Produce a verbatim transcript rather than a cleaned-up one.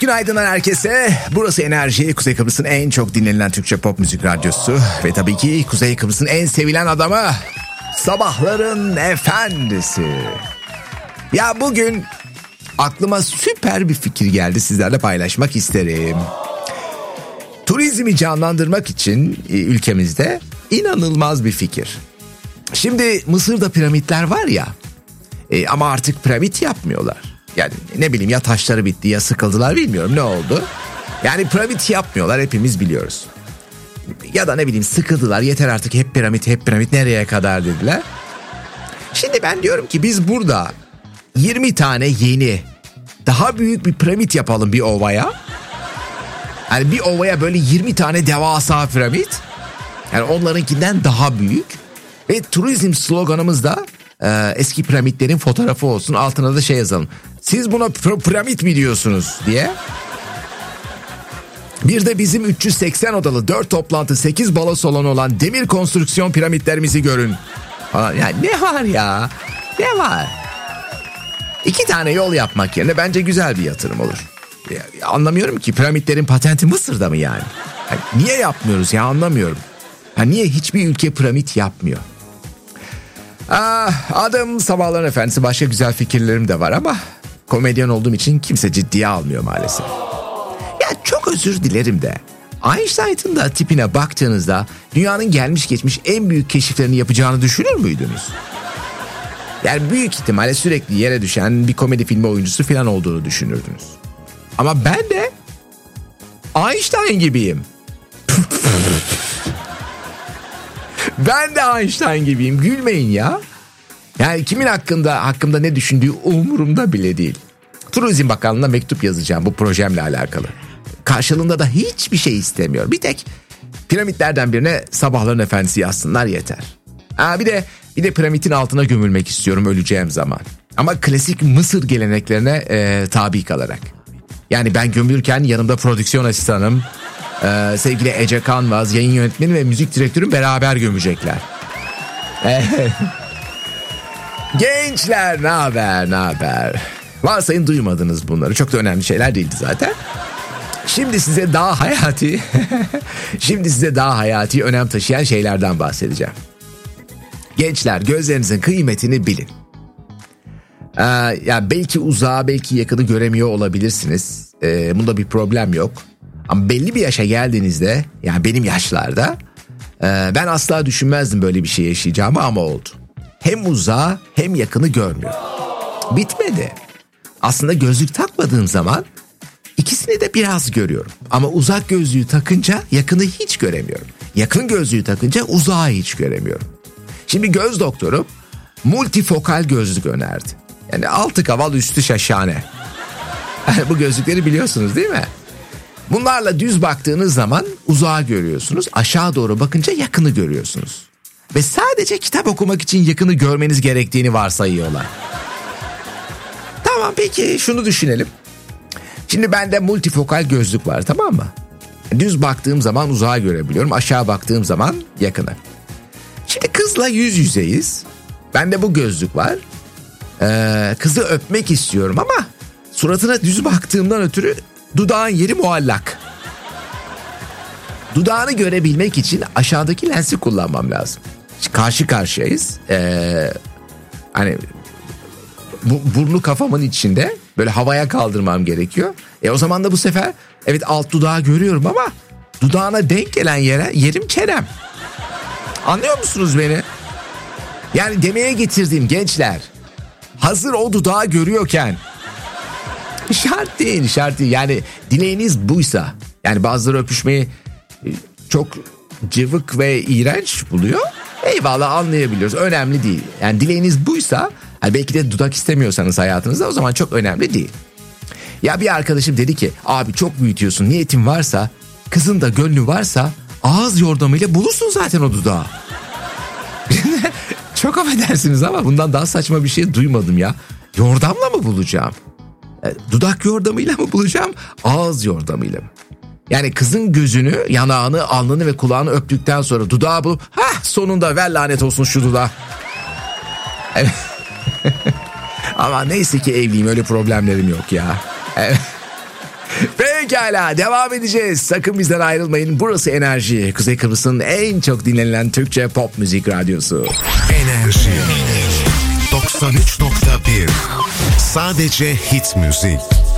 günaydınlar herkese. Burası Enerji, Kuzey Kıbrıs'ın en çok dinlenilen Türkçe pop müzik radyosu. Ve tabii ki Kuzey Kıbrıs'ın en sevilen adamı, sabahların efendisi. Ya bugün aklıma süper bir fikir geldi, sizlerle paylaşmak isterim. Turizmi canlandırmak için ülkemizde inanılmaz bir fikir. Şimdi Mısır'da piramitler var ya, e, ama artık piramit yapmıyorlar. Yani ne bileyim, ya taşları bitti ya sıkıldılar, bilmiyorum ne oldu. Yani piramit yapmıyorlar, hepimiz biliyoruz. Ya da ne bileyim sıkıldılar, yeter artık hep piramit hep piramit nereye kadar dediler. Şimdi ben diyorum ki biz burada yirmi tane yeni daha büyük bir piramit yapalım bir ovaya. Yani bir ovaya böyle yirmi tane devasa piramit. Yani onlarınkinden daha büyük. Ve turizm sloganımız da e, eski piramitlerin fotoğrafı olsun. Altına da şey yazalım. Siz buna piramit mi diyorsunuz diye. Bir de bizim üç yüz seksen odalı, dört toplantı, sekiz balo salonu olan demir konstrüksiyon piramitlerimizi görün. Falan. Yani ne var ya? Ne var? İki tane yol yapmak yerine bence güzel bir yatırım olur. Ya, anlamıyorum ki, piramitlerin patenti Mısır'da mı yani? Yani niye yapmıyoruz ya, anlamıyorum. Ha, niye hiçbir ülke piramit yapmıyor? Ah, adım Sabahların Efendisi, başka güzel fikirlerim de var ama komedyen olduğum için kimse ciddiye almıyor maalesef. Ya çok özür dilerim de Einstein'ın da tipine baktığınızda dünyanın gelmiş geçmiş en büyük keşiflerini yapacağını düşünür müydünüz? Yani büyük ihtimalle sürekli yere düşen bir komedi filmi oyuncusu falan olduğunu düşünürdünüz. Ama ben de Einstein gibiyim. Ben de Einstein gibiyim. Gülmeyin ya. Yani kimin hakkında hakkımda ne düşündüğü umurumda bile değil. Turizm Bakanlığı'na mektup yazacağım bu projemle alakalı. Karşılığında da hiçbir şey istemiyorum. Bir tek piramitlerden birine Sabahların Efendisi yazsınlar yeter. Ha, bir de bir de piramidin altına gömülmek istiyorum öleceğim zaman. Ama klasik Mısır geleneklerine e, tabi kalarak. Yani ben gömülürken yanımda prodüksiyon asistanım, Ee, sevgili Ece Kanvaz, yayın yönetmeni ve müzik direktörüm beraber gömecekler. Gençler, ne haber ne haber? Varsayın duymadınız bunları. Çok da önemli şeyler değildi zaten. Şimdi size daha hayati Şimdi size daha hayati önem taşıyan şeylerden bahsedeceğim. Gençler, gözlerinizin kıymetini bilin. Ee, ya belki uzağı belki yakını göremiyor olabilirsiniz. Ee, bunda bir problem yok. Ama belli bir yaşa geldiğinizde, yani benim yaşlarda, e, ben asla düşünmezdim böyle bir şey yaşayacağımı ama oldu. Hem uzağı hem yakını görmüyorum. Bitmedi. Aslında gözlük takmadığım zaman ikisini de biraz görüyorum. Ama uzak gözlüğü takınca yakını hiç göremiyorum. Yakın gözlüğü takınca uzağı hiç göremiyorum. Şimdi göz doktorum multifokal gözlük önerdi. Yani altı kaval üstü şaşane. Bu gözlükleri biliyorsunuz değil mi? Bunlarla düz baktığınız zaman uzağı görüyorsunuz. Aşağı doğru bakınca yakını görüyorsunuz. Ve sadece kitap okumak için yakını görmeniz gerektiğini varsayıyorlar. Tamam, peki şunu düşünelim. Şimdi bende multifokal gözlük var, tamam mı? Düz baktığım zaman uzağı görebiliyorum. Aşağı baktığım zaman yakını. Şimdi kızla yüz yüzeyiz. Bende bu gözlük var. Ee, kızı öpmek istiyorum ama suratına düz baktığımdan ötürü dudağın yeri muallak. Dudağını görebilmek için aşağıdaki lensi kullanmam lazım. Karşı karşıyayız. Ee, hani bu, burnu kafamın içinde, böyle havaya kaldırmam gerekiyor. E o zaman da bu sefer evet alt dudağı görüyorum ama dudağına denk gelen yere yerim çenem. Anlıyor musunuz beni? Yani demeye getirdiğim gençler, hazır o dudağı görüyorken, şart değil, şart değil. Yani dileğiniz buysa, yani bazıları öpüşmeyi çok cıvık ve iğrenç buluyor. Eyvallah, anlayabiliyoruz. Önemli değil. Yani dileğiniz buysa, yani belki de dudak istemiyorsanız hayatınızda, o zaman çok önemli değil. Ya bir arkadaşım dedi ki, abi çok büyütüyorsun, niyetin varsa, kızın da gönlü varsa ağız yordamıyla bulursun zaten o dudağı. Çok affedersiniz ama bundan daha saçma bir şey duymadım ya. Yordamla mı bulacağım? Dudak yordamıyla mı bulacağım? Ağız yordamıyla mı? Yani kızın gözünü, yanağını, alnını ve kulağını öptükten sonra dudağı bulup, hah sonunda ver lanet olsun şu dudağı. Evet. Ama neyse ki evliyim, öyle problemlerim yok ya. Evet. Pekala, devam edeceğiz. Sakın bizden ayrılmayın. Burası Enerji. Kuzey Kıbrıs'ın en çok dinlenilen Türkçe pop müzik radyosu. Enerji doksan üç nokta bir. Sadece hit müzik.